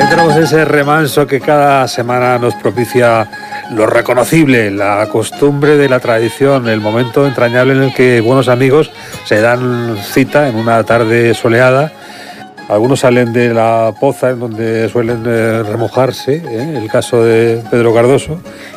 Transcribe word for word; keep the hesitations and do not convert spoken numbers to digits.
Tenemos ese remanso que cada semana nos propicia lo reconocible, la costumbre de la tradición, el momento entrañable en el que buenos amigos se dan cita en una tarde soleada. Algunos salen de la poza en donde suelen eh, remojarse, ¿eh? El caso de Pedro Cardoso,